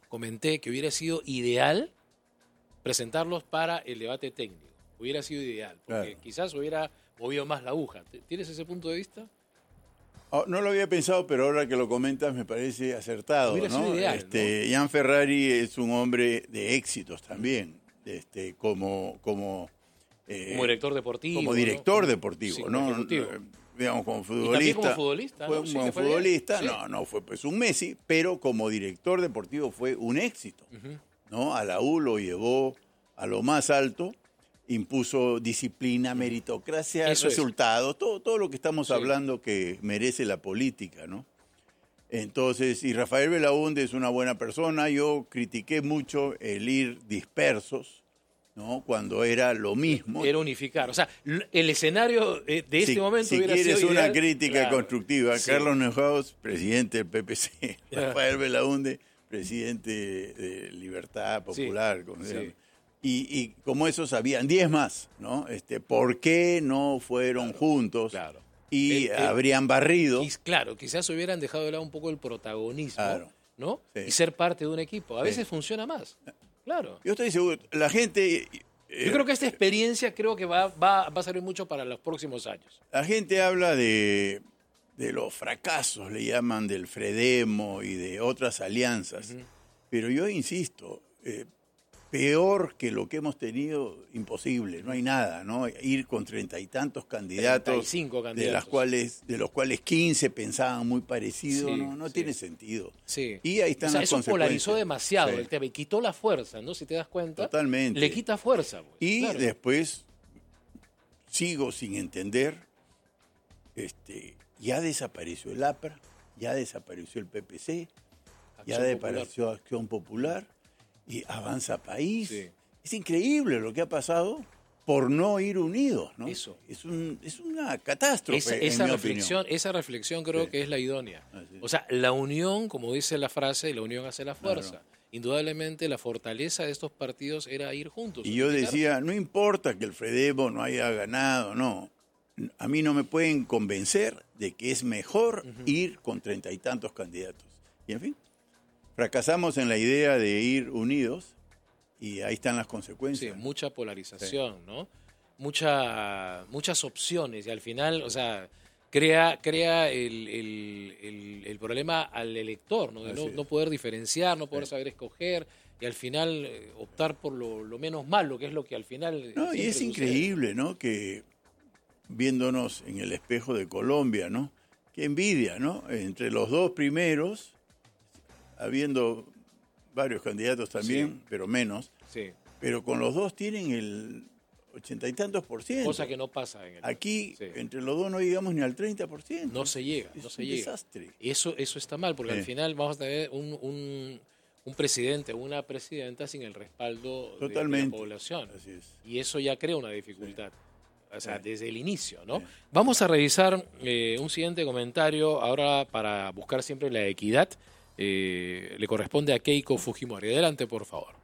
comenté que hubiera sido ideal presentarlos para el debate técnico. Hubiera sido ideal, porque quizás hubiera movido más la aguja. ¿Tienes ese punto de vista? No lo había pensado, pero ahora que lo comentas me parece acertado, Hubiera ¿no? sido ideal, ¿no? Ian Ferrari es un hombre de éxitos también, como director deportivo. Como director ¿no? deportivo, Sí, ¿no? ejecutivo. Digamos, como futbolista. Y también como futbolista. Fue ¿no? un Sí, buen le fue futbolista, bien. Sí. no fue pues un Messi, pero como director deportivo fue un éxito, ¿no? A la U lo llevó a lo más alto, impuso disciplina, meritocracia, resultados, todo lo que estamos hablando que merece la política, ¿no? Entonces, y Rafael Belaúnde es una buena persona. Yo critiqué mucho el ir dispersos, ¿no? Cuando era lo mismo. Era unificar. O sea, el escenario de este momento hubiera sido Si quieres una ideal, crítica constructiva, Sí. Carlos Neuhaus, presidente del PPC, Rafael Belaúnde, presidente de Libertad Popular, como se llama. Y como esos habían 10 más, ¿no? ¿Por qué no fueron juntos? Claro. Y habrían barrido. Claro, quizás hubieran dejado de lado un poco el protagonismo, ¿no? Sí. Y ser parte de un equipo. A veces funciona más. Claro. Yo estoy seguro, la gente... Yo creo que esta experiencia va a servir mucho para los próximos años. La gente habla de los fracasos, le llaman del Fredemo y de otras alianzas. Pero yo insisto, peor que lo que hemos tenido, imposible, no hay nada, ¿no? Ir con 30 y tantos candidatos, 35 candidatos. de los cuales 15 pensaban muy parecido, no tiene sentido. Sí. Y ahí están las eso consecuencias. polarizó demasiado el tema y quitó la fuerza, ¿no? Si te das cuenta. Totalmente. Le quita fuerza. Pues. Y después sigo sin entender, ya desapareció el APRA, ya desapareció el PPC, ya desapareció Acción Popular. Y Avanza País. Sí. Es increíble lo que ha pasado por no ir unidos, ¿no? Eso. Es una catástrofe, en mi opinión. Esa reflexión creo que es la idónea. O sea, la unión, como dice la frase, la unión hace la fuerza. Claro. Indudablemente la fortaleza de estos partidos era ir juntos. Y yo decía, no importa que el Fredemo no haya ganado, no. A mí no me pueden convencer de que es mejor ir con 30 y tantos candidatos. Y en fin. Fracasamos en la idea de ir unidos y ahí están las consecuencias. Sí, mucha polarización, ¿no? Muchas opciones y al final, o sea, crea el problema al elector, ¿no? De no poder diferenciar, no poder saber escoger y al final optar por lo menos malo, que es lo que al final... No, y es increíble, ¿no? Que viéndonos en el espejo de Colombia, ¿no? Qué envidia, ¿no? Entre los dos primeros... habiendo varios candidatos también, pero menos, pero con los dos tienen el 80 y tantos %. Cosa que no pasa en el... Aquí, entre los dos no llegamos ni al 30%. No se llega, es un desastre. Eso está mal, porque al final vamos a tener un presidente o una presidenta sin el respaldo de la población. Así es. Y eso ya crea una dificultad. O sea, desde el inicio, ¿no? Vamos a revisar un siguiente comentario ahora para buscar siempre la equidad. Le corresponde a Keiko Fujimori. Adelante, por favor.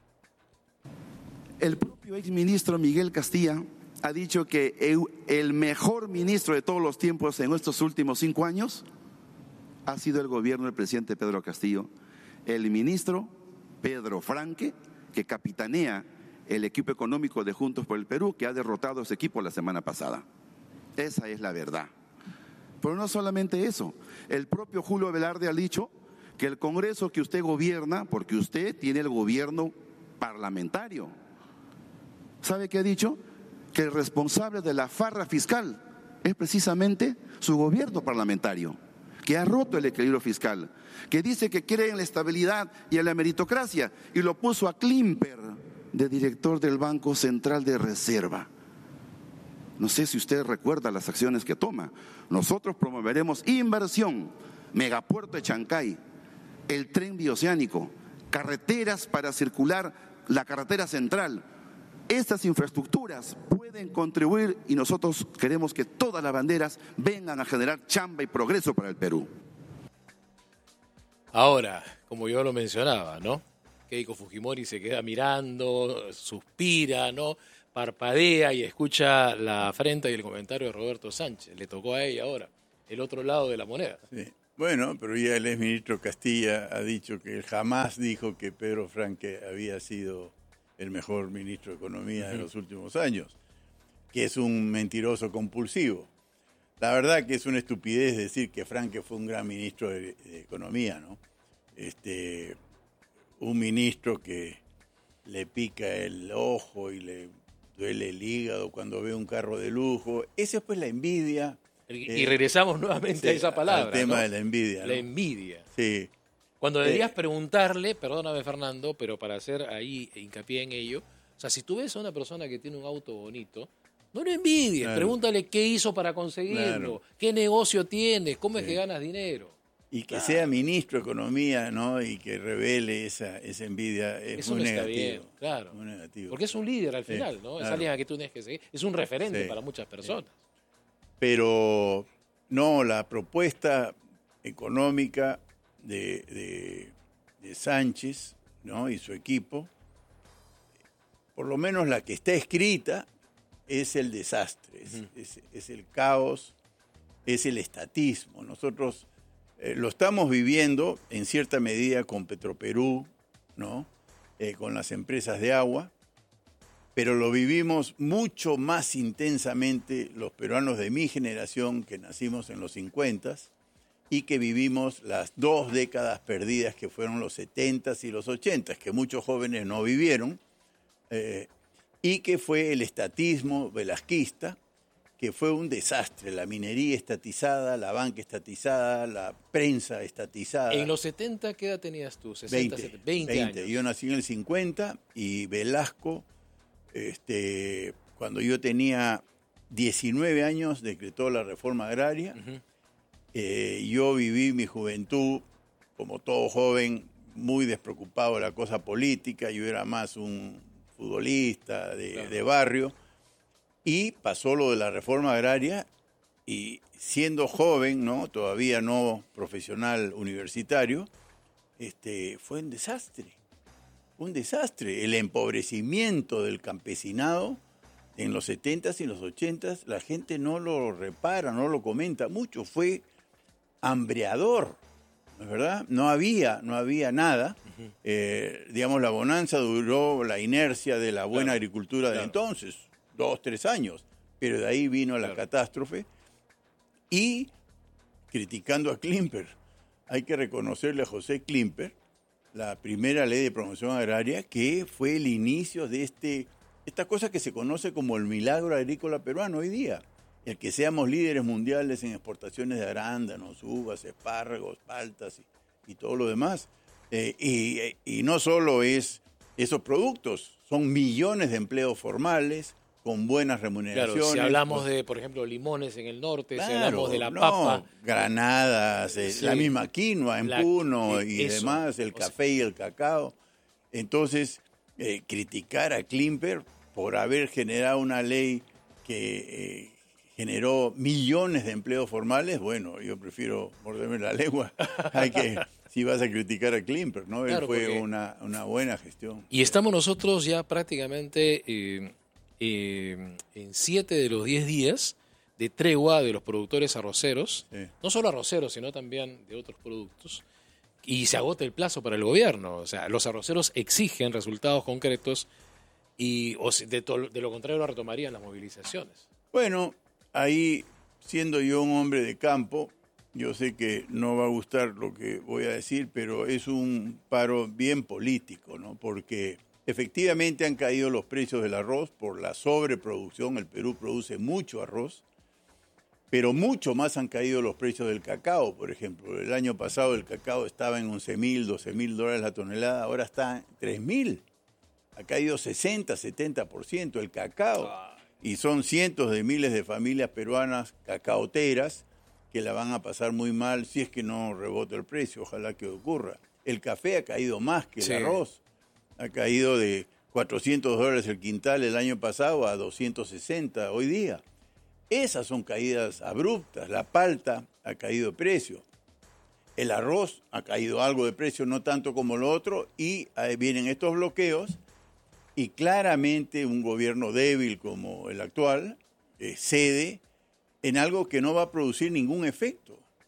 El propio exministro Miguel Castilla ha dicho que el mejor ministro de todos los tiempos en estos últimos 5 años ha sido el gobierno del presidente Pedro Castillo. El ministro Pedro Franque, que capitanea el equipo económico de Juntos por el Perú, que ha derrotado a ese equipo la semana pasada. Esa es la verdad. Pero no solamente eso. El propio Julio Velarde ha dicho que el Congreso que usted gobierna, porque usted tiene el gobierno parlamentario. ¿Sabe qué ha dicho? Que el responsable de la farra fiscal es precisamente su gobierno parlamentario, que ha roto el equilibrio fiscal, que dice que cree en la estabilidad y en la meritocracia, y lo puso a Klimper de director del Banco Central de Reserva. No sé si usted recuerda las acciones que toma. Nosotros promoveremos inversión, megapuerto de Chancay, el tren bioceánico, carreteras para circular, la carretera central. Estas infraestructuras pueden contribuir y nosotros queremos que todas las banderas vengan a generar chamba y progreso para el Perú. Ahora, como yo lo mencionaba, ¿no? Keiko Fujimori se queda mirando, suspira, ¿no? Parpadea y escucha la afrenta y el comentario de Roberto Sánchez. Le tocó a ella ahora, el otro lado de la moneda. Sí. Bueno, pero ya el exministro Castilla ha dicho que él jamás dijo que Pedro Franque había sido el mejor ministro de Economía de los últimos años, que es un mentiroso compulsivo. La verdad que es una estupidez decir que Franque fue un gran ministro de Economía, ¿no? Un ministro que le pica el ojo y le duele el hígado cuando ve un carro de lujo. Eso es pues la envidia. Y regresamos nuevamente a esa palabra. Al tema, ¿no?, de la envidia. La envidia. Sí. Cuando deberías preguntarle, perdóname Fernando, pero para hacer ahí hincapié en ello, o sea, si tú ves a una persona que tiene un auto bonito, no lo envidies, claro, pregúntale qué hizo para conseguirlo, claro, qué negocio tienes, cómo es que ganas dinero. Y que sea ministro de Economía, ¿no?, y que revele esa envidia es muy negativo. Bien, claro. Muy negativo. Porque es un líder al final, ¿no? Claro. Es alguien a que tú tienes que seguir. Es un referente para muchas personas. Pero no, la propuesta económica de Sánchez, ¿no?, y su equipo, por lo menos la que está escrita, es el desastre, es el caos, es el estatismo. Nosotros lo estamos viviendo en cierta medida con Petroperú, ¿no?, con las empresas de agua, pero lo vivimos mucho más intensamente los peruanos de mi generación, que nacimos en los 50 y que vivimos las 2 décadas perdidas que fueron los 70 y los 80, que muchos jóvenes no vivieron, y que fue el estatismo velasquista, que fue un desastre, la minería estatizada, la banca estatizada, la prensa estatizada. En los 70, ¿qué edad tenías tú? 60, 20 años. Yo nací en el 50 y Velasco, cuando yo tenía 19 años, decretó la reforma agraria. Yo viví mi juventud, como todo joven, muy despreocupado de la cosa política. Yo era más un futbolista de barrio. Y pasó lo de la reforma agraria y siendo joven, ¿no?, todavía no profesional universitario, fue un desastre. Un desastre. El empobrecimiento del campesinado en los 70s y en los 80s, la gente no lo repara, no lo comenta mucho. Fue hambreador, ¿no es verdad? No había nada. Digamos, la bonanza duró la inercia de la buena agricultura de entonces, 2, 3 años, pero de ahí vino la catástrofe. Y criticando a Klimper, hay que reconocerle a José Klimper la primera ley de promoción agraria, que fue el inicio de esta cosa que se conoce como el milagro agrícola peruano hoy día. El que seamos líderes mundiales en exportaciones de arándanos, uvas, espárragos, paltas y todo lo demás. Y no solo es esos productos, son millones de empleos formales, con buenas remuneraciones. Claro, si hablamos de, por ejemplo, limones en el norte, si hablamos de la papa. Granadas, la misma quinoa en Puno y demás, el café y el cacao. Entonces, criticar a Klimper por haber generado una ley que generó millones de empleos formales, bueno, yo prefiero morderme la lengua. Si vas a criticar a Klimper, ¿no? Claro, él fue una buena gestión. Y estamos nosotros ya prácticamente en 7 de los 10 días de tregua de los productores arroceros, no solo arroceros, sino también de otros productos, y se agota el plazo para el gobierno. O sea, los arroceros exigen resultados concretos y de lo contrario retomarían las movilizaciones. Bueno, ahí, siendo yo un hombre de campo, yo sé que no va a gustar lo que voy a decir, pero es un paro bien político, ¿no? Porque efectivamente han caído los precios del arroz por la sobreproducción. El Perú produce mucho arroz, pero mucho más han caído los precios del cacao, por ejemplo. El año pasado el cacao estaba en $11,000, $12,000 la tonelada, ahora está en $3,000. Ha caído 60, 70% el cacao. Y son cientos de miles de familias peruanas cacaoteras que la van a pasar muy mal si es que no rebota el precio. Ojalá que ocurra. El café ha caído más que el arroz. Ha caído de $400 el quintal el año pasado a 260 hoy día. Esas son caídas abruptas. La palta ha caído de precio. El arroz ha caído algo de precio, no tanto como lo otro, y ahí vienen estos bloqueos. Y claramente un gobierno débil como el actual cede en algo que no va a producir ningún efecto.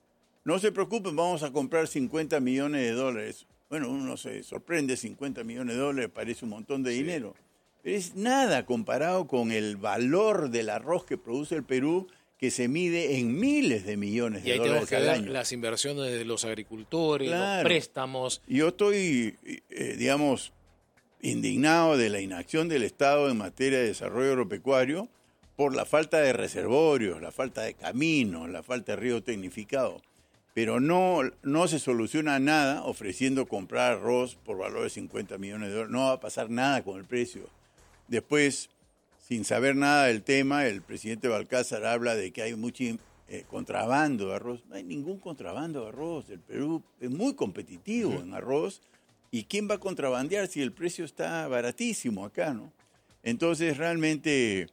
no se preocupen, vamos a comprar 50 millones de dólares. Bueno, uno se sorprende, 50 millones de dólares parece un montón de dinero. Pero es nada comparado con el valor del arroz que produce el Perú, que se mide en miles de millones de dólares al año. Y ahí tenemos que ver las inversiones de los agricultores, los préstamos. Yo estoy, digamos, indignado de la inacción del Estado en materia de desarrollo agropecuario por la falta de reservorios, la falta de caminos, la falta de río tecnificado. Pero no se soluciona nada ofreciendo comprar arroz por valor de 50 millones de dólares. No va a pasar nada con el precio. Después, sin saber nada del tema, el presidente Balcázar habla de que hay mucho contrabando de arroz. No hay ningún contrabando de arroz. El Perú es muy competitivo en arroz. ¿Y quién va a contrabandear si el precio está baratísimo acá, no? Entonces, realmente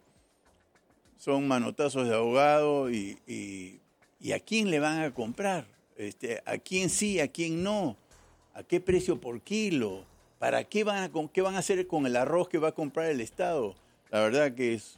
son manotazos de ahogado y ¿a quién le van a comprar? ¿A quién sí, a quién no? ¿A qué precio por kilo? ¿Para qué van a hacer con el arroz que va a comprar el Estado? La verdad que es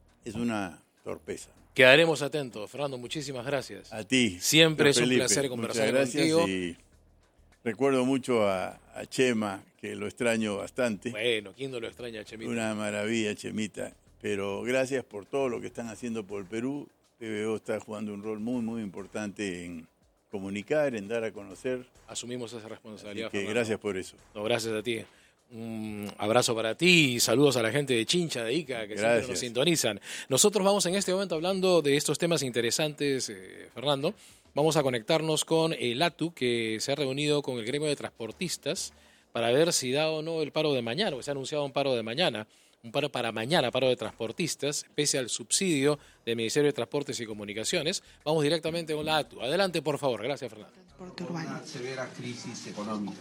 una torpeza. Quedaremos atentos. Fernando, muchísimas gracias. A ti. Siempre es un placer conversar contigo. Y recuerdo mucho a Chema, que lo extraño bastante. Bueno, ¿quién no lo extraña, Chemita? Una maravilla, Chemita. Pero gracias por todo lo que están haciendo por el Perú. PBO está jugando un rol muy, muy importante en comunicar, en dar a conocer. Asumimos esa responsabilidad. Así que gracias por eso. No, gracias a ti. Un abrazo para ti y saludos a la gente de Chincha, de Ica, que siempre nos sintonizan. Nosotros vamos en este momento hablando de estos temas interesantes, Fernando. Vamos a conectarnos con el ATU, que se ha reunido con el gremio de transportistas para ver si da o no el paro de mañana, o se ha anunciado un paro de mañana. Un paro para mañana, paro de transportistas, pese al subsidio del Ministerio de Transportes y Comunicaciones. Vamos directamente con la ATU. Adelante, por favor. Gracias, Fernando. Una severa crisis económica.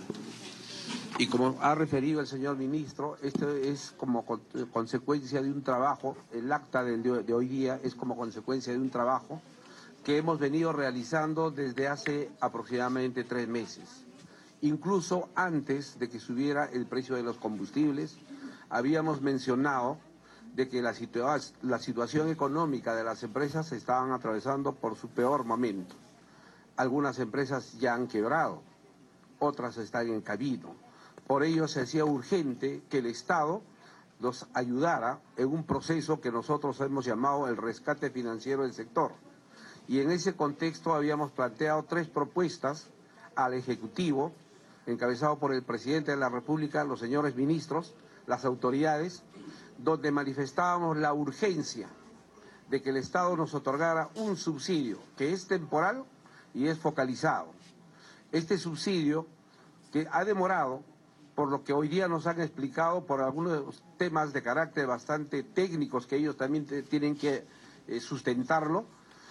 Y como ha referido el señor ministro, esto es como consecuencia de un trabajo, el acta de hoy día es como consecuencia de un trabajo que hemos venido realizando desde hace aproximadamente 3 meses. Incluso antes de que subiera el precio de los combustibles, habíamos mencionado de que la situación económica de las empresas se estaban atravesando por su peor momento. Algunas empresas ya han quebrado, otras están en camino. Por ello se hacía urgente que el Estado nos ayudara en un proceso que nosotros hemos llamado el rescate financiero del sector. Y en ese contexto habíamos planteado 3 propuestas al Ejecutivo, encabezado por el Presidente de la República, los señores ministros, las autoridades, donde manifestábamos la urgencia de que el Estado nos otorgara un subsidio que es temporal y es focalizado. Este subsidio que ha demorado, por lo que hoy día nos han explicado, por algunos temas de carácter bastante técnicos que ellos también tienen que sustentarlo,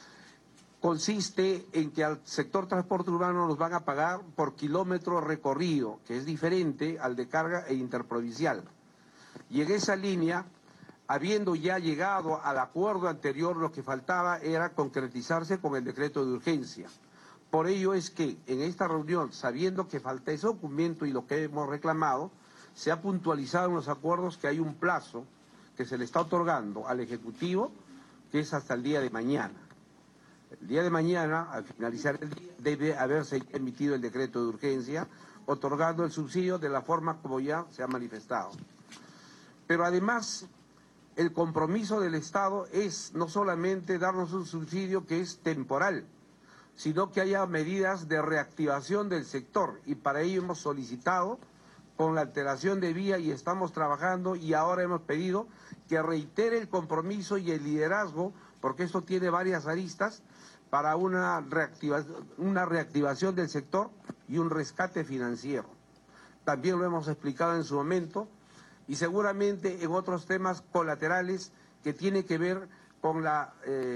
consiste en que al sector transporte urbano nos van a pagar por kilómetro recorrido, que es diferente al de carga e interprovincial. Y en esa línea, habiendo ya llegado al acuerdo anterior, lo que faltaba era concretizarse con el decreto de urgencia. Por ello es que en esta reunión, sabiendo que falta ese documento y lo que hemos reclamado, se ha puntualizado en los acuerdos que hay un plazo que se le está otorgando al Ejecutivo, que es hasta el día de mañana. El día de mañana, al finalizar el día, debe haberse emitido el decreto de urgencia, otorgando el subsidio de la forma como ya se ha manifestado. Pero además, el compromiso del Estado es no solamente darnos un subsidio que es temporal, sino que haya medidas de reactivación del sector, y para ello hemos solicitado con la alteración de vía y estamos trabajando, y ahora hemos pedido que reitere el compromiso y el liderazgo, porque esto tiene varias aristas, para una reactivación del sector y un rescate financiero. También lo hemos explicado en su momento, y seguramente en otros temas colaterales que tiene que ver con la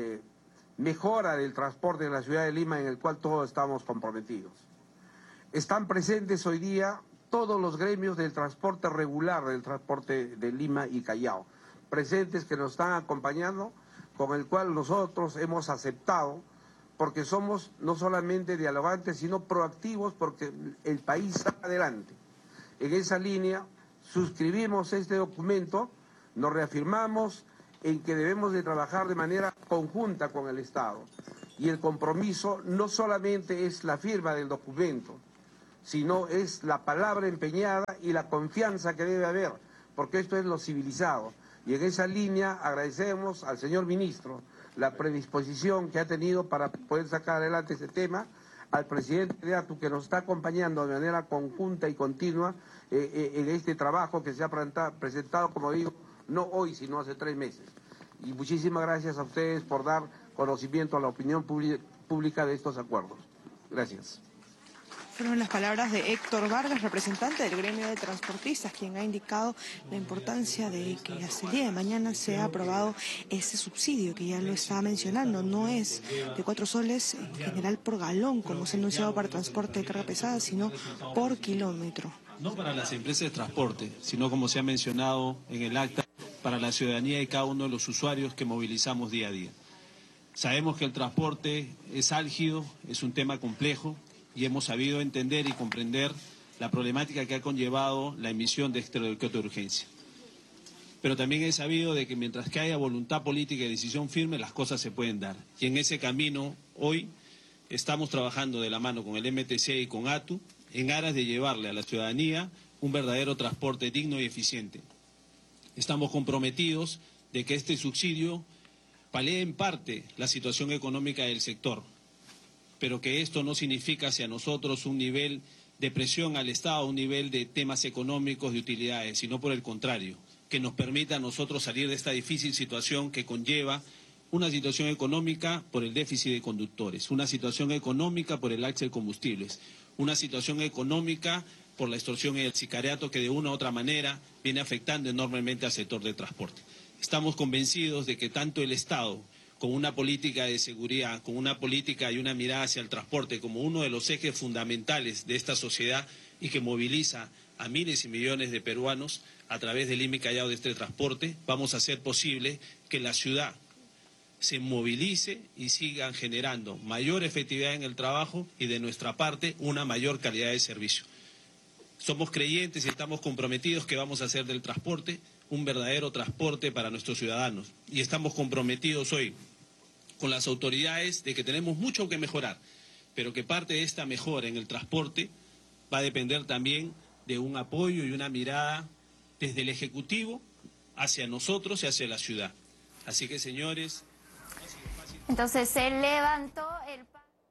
mejora del transporte en la ciudad de Lima, en el cual todos estamos comprometidos. Están presentes hoy día todos los gremios del transporte regular, del transporte de Lima y Callao, presentes que nos están acompañando, con el cual nosotros hemos aceptado, porque somos no solamente dialogantes, sino proactivos, porque el país está adelante. En esa línea suscribimos este documento, nos reafirmamos en que debemos de trabajar de manera conjunta con el Estado. Y el compromiso no solamente es la firma del documento, sino es la palabra empeñada y la confianza que debe haber, porque esto es lo civilizado. Y en esa línea agradecemos al señor ministro la predisposición que ha tenido para poder sacar adelante ese tema, al presidente de ATU, que nos está acompañando de manera conjunta y continua en este trabajo que se ha presentado, como digo, no hoy, sino hace 3 meses. Y muchísimas gracias a ustedes por dar conocimiento a la opinión pública de estos acuerdos. Gracias. Fueron las palabras de Héctor Vargas, representante del gremio de transportistas, quien ha indicado la importancia de que hasta el día de mañana sea aprobado ese subsidio, que ya lo estaba mencionando, no es de 4 soles en general por galón, como se ha anunciado para transporte de carga pesada, sino por kilómetro. No para las empresas de transporte, sino como se ha mencionado en el acta, para la ciudadanía y cada uno de los usuarios que movilizamos día a día. Sabemos que el transporte es álgido, es un tema complejo, y hemos sabido entender y comprender la problemática que ha conllevado la emisión de este decreto de urgencia. Pero también he sabido de que mientras que haya voluntad política y decisión firme, las cosas se pueden dar. Y en ese camino, hoy, estamos trabajando de la mano con el MTC y con ATU en aras de llevarle a la ciudadanía un verdadero transporte digno y eficiente. Estamos comprometidos de que este subsidio palee en parte la situación económica del sector, pero que esto no significa hacia nosotros un nivel de presión al Estado, un nivel de temas económicos, de utilidades, sino por el contrario, que nos permita a nosotros salir de esta difícil situación que conlleva una situación económica por el déficit de conductores, una situación económica por el alza de combustibles, una situación económica por la extorsión y el sicariato que de una u otra manera viene afectando enormemente al sector del transporte. Estamos convencidos de que tanto el Estado, con una política de seguridad, con una política y una mirada hacia el transporte como uno de los ejes fundamentales de esta sociedad y que moviliza a miles y millones de peruanos a través del IMI Callao de este transporte, vamos a hacer posible que la ciudad se movilice y sigan generando mayor efectividad en el trabajo y de nuestra parte una mayor calidad de servicio. Somos creyentes y estamos comprometidos que vamos a hacer del transporte un verdadero transporte para nuestros ciudadanos y estamos comprometidos hoy con las autoridades de que tenemos mucho que mejorar, pero que parte de esta mejora en el transporte va a depender también de un apoyo y una mirada desde el Ejecutivo hacia nosotros y hacia la ciudad. Así que, señores... Entonces se levantó el...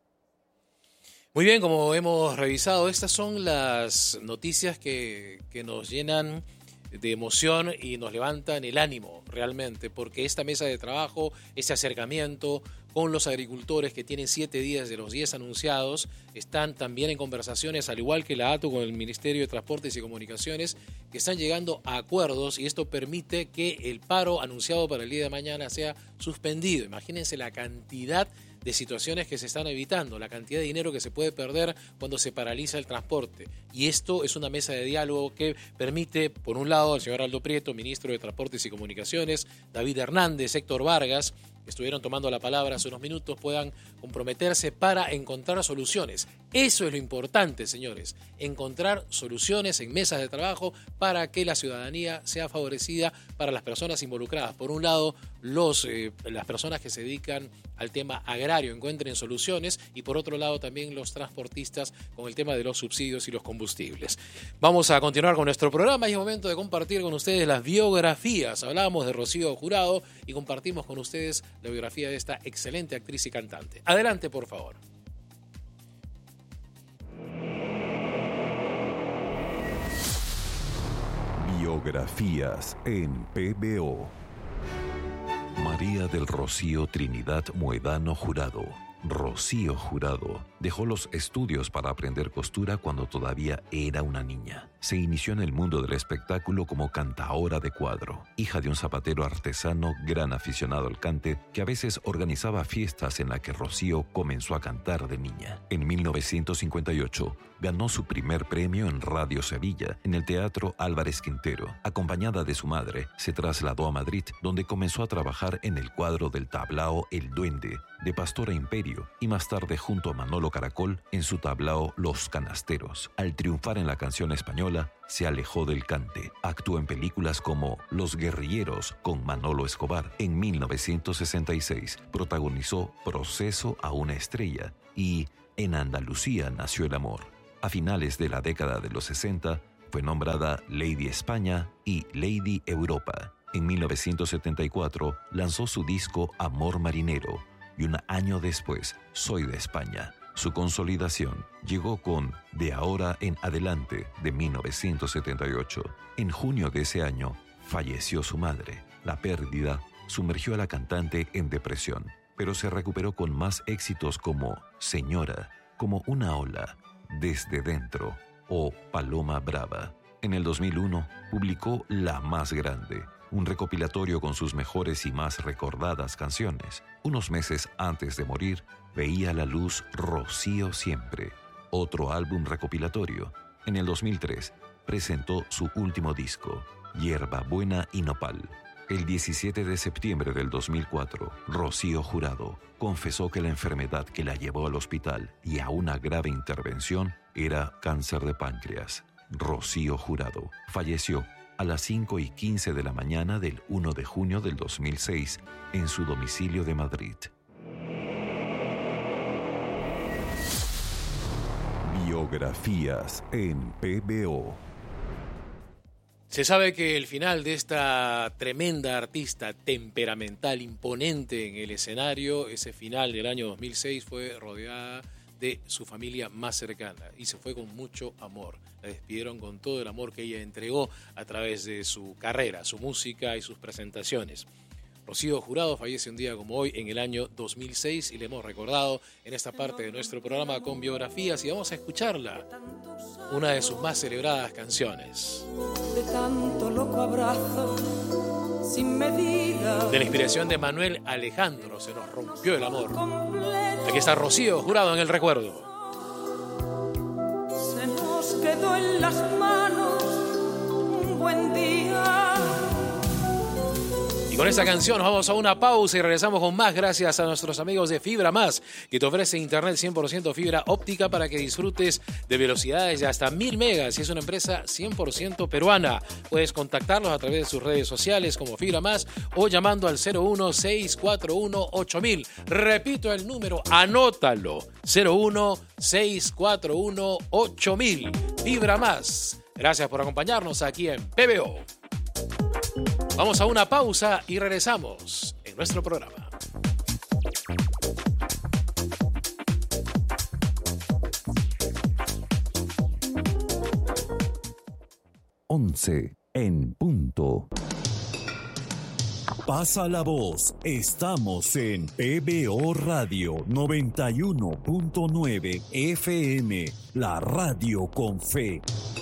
Muy bien, como hemos revisado, estas son las noticias que nos llenan de emoción y nos levantan el ánimo realmente, porque esta mesa de trabajo, ese acercamiento con los agricultores que tienen 7 días de los 10 anunciados, están también en conversaciones, al igual que la ATU con el Ministerio de Transportes y Comunicaciones, que están llegando a acuerdos y esto permite que el paro anunciado para el día de mañana sea suspendido. Imagínense la cantidad de situaciones que se están evitando, la cantidad de dinero que se puede perder cuando se paraliza el transporte. Y esto es una mesa de diálogo que permite, por un lado, al señor Aldo Prieto, ministro de Transportes y Comunicaciones, David Hernández, Héctor Vargas, que estuvieron tomando la palabra hace unos minutos, puedan comprometerse para encontrar soluciones. Eso es lo importante, señores, encontrar soluciones en mesas de trabajo para que la ciudadanía sea favorecida para las personas involucradas. Por un lado, las personas que se dedican al tema agrario encuentren soluciones y por otro lado también los transportistas con el tema de los subsidios y los combustibles. Vamos a continuar con nuestro programa y es momento de compartir con ustedes las biografías. Hablábamos de Rocío Jurado y compartimos con ustedes la biografía de esta excelente actriz y cantante. Adelante, por favor. Biografías en PBO. María del Rocío Trinidad Moedano Jurado. Rocío Jurado dejó los estudios para aprender costura cuando todavía era una niña. Se inició en el mundo del espectáculo como cantaora de cuadro, hija de un zapatero artesano gran aficionado al cante que a veces organizaba fiestas en las que Rocío comenzó a cantar de niña. En 1958 ganó su primer premio en Radio Sevilla, en el Teatro Álvarez Quintero. Acompañada de su madre, se trasladó a Madrid, donde comenzó a trabajar en el cuadro del tablao El Duende, de Pastora Imperio, Misterio y más tarde junto a Manolo Caracol en su tablao Los Canasteros. Al triunfar en la canción española, se alejó del cante. Actuó en películas como Los Guerrilleros con Manolo Escobar. En 1966 protagonizó Proceso a una estrella y En Andalucía nació el amor. A finales de la década de los 60 fue nombrada Lady España y Lady Europa. En 1974 lanzó su disco Amor Marinero y un año después Soy de España. Su consolidación llegó con De ahora en adelante de 1978. En junio de ese año falleció su madre. La pérdida sumergió a la cantante en depresión, pero se recuperó con más éxitos como Señora, Como una ola, Desde dentro o Paloma Brava. En el 2001 publicó La Más Grande, un recopilatorio con sus mejores y más recordadas canciones. Unos meses antes de morir, veía la luz Rocío Siempre, otro álbum recopilatorio. En el 2003 presentó su último disco, Hierba Buena y Nopal. El 17 de septiembre del 2004, Rocío Jurado confesó que la enfermedad que la llevó al hospital y a una grave intervención era cáncer de páncreas. Rocío Jurado falleció a las 5:15 de la mañana del 1 de junio del 2006 en su domicilio de Madrid. Biografías en PBO. Se sabe que el final de esta tremenda artista temperamental, imponente en el escenario, ese final del año 2006 fue rodeada de su familia más cercana y se fue con mucho amor. La despidieron con todo el amor que ella entregó a través de su carrera, su música y sus presentaciones. Rocío Jurado fallece un día como hoy en el año 2006 y le hemos recordado en esta parte de nuestro programa con biografías y vamos a escucharla, una de sus más celebradas canciones. De tanto loco abrazo, sin medida. De la inspiración de Manuel Alejandro, Se nos rompió el amor. Aquí está Rocío Jurado en el recuerdo. Se nos quedó en las manos un buen día. Con esta canción nos vamos a una pausa y regresamos con más gracias a nuestros amigos de Fibra Más, que te ofrece internet 100% fibra óptica para que disfrutes de velocidades de hasta 1000 megas y es una empresa 100% peruana. Puedes contactarlos a través de sus redes sociales como Fibra Más o llamando al 01-641-8000. Repito el número, anótalo, 01-641-8000. Fibra Más. Gracias por acompañarnos aquí en PBO. Vamos a una pausa y regresamos en nuestro programa. Once en punto. Pasa la voz, estamos en PBO Radio 91.9 FM, la radio con fe.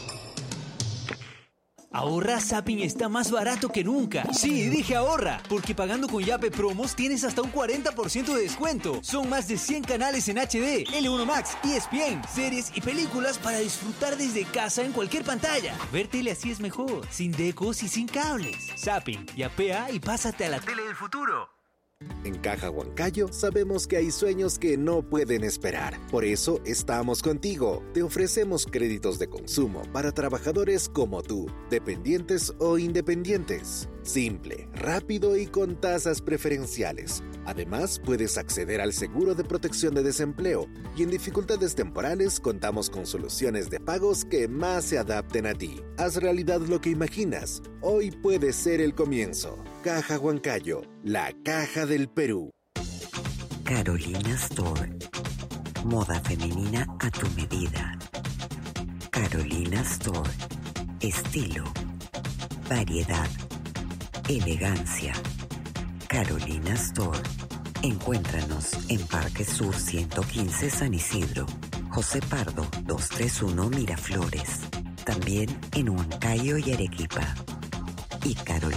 Ahorra, Zapping está más barato que nunca. Sí, dije ahorra, porque pagando con Yape Promos tienes hasta un 40% de descuento. Son más de 100 canales en HD, L1 Max, ESPN, series y películas para disfrutar desde casa en cualquier pantalla. Ver tele así es mejor, sin decos y sin cables. Zapping, yapea y pásate a la tele del futuro. En Caja Huancayo sabemos que hay sueños que no pueden esperar. Por eso estamos contigo. Te ofrecemos créditos de consumo para trabajadores como tú, dependientes o independientes. Simple, rápido y con tasas preferenciales. Además, puedes acceder al seguro de protección de desempleo y en dificultades temporales contamos con soluciones de pagos que más se adapten a ti. Haz realidad lo que imaginas. Hoy puede ser el comienzo. Caja Huancayo, la caja del Perú. Carolina Store. Moda femenina a tu medida. Carolina Store. Estilo, variedad, elegancia. Carolina Store. Encuéntranos en Parque Sur 115 San Isidro, José Pardo 231 Miraflores. También en Huancayo y Arequipa. Y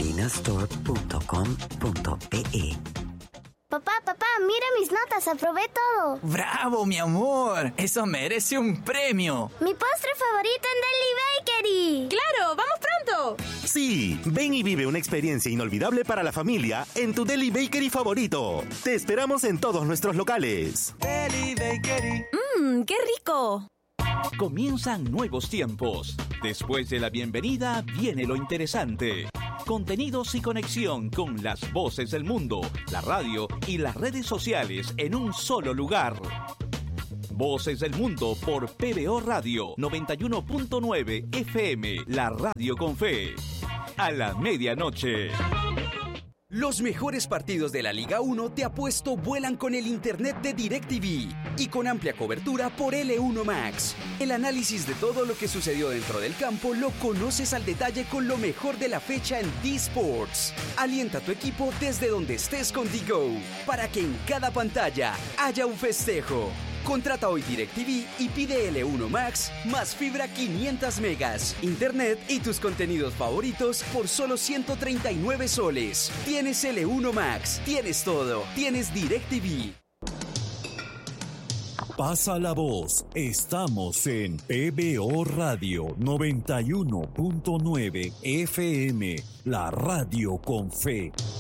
carolinastore.com.pe. Papá, mira mis notas, aprobé todo. ¡Bravo, mi amor! ¡Eso merece un premio! ¡Mi postre favorito en Deli Bakery! ¡Claro! ¡Vamos pronto! Sí, ven y vive una experiencia inolvidable para la familia en tu Deli Bakery favorito. Te esperamos en todos nuestros locales. Deli Bakery. ¡Qué rico! Comienzan nuevos tiempos. Después de la bienvenida viene lo interesante. Contenidos y conexión con las voces del mundo, la radio y las redes sociales en un solo lugar. Voces del Mundo por PBO Radio 91.9 FM, la radio con fe. A la medianoche. Los mejores partidos de la Liga 1 de Apuesto vuelan con el internet de DirecTV y con amplia cobertura por L1 Max. El análisis de todo lo que sucedió dentro del campo lo conoces al detalle con lo mejor de la fecha en D-Sports. Alienta a tu equipo desde donde estés con D-Go para que en cada pantalla haya un festejo. Contrata hoy DirecTV y pide L1 Max más fibra 500 megas, internet y tus contenidos favoritos por solo 139 soles. Tienes L1 Max, tienes todo, tienes DirecTV. Pasa la voz, estamos en PBO Radio 91.9 FM, la radio con fe.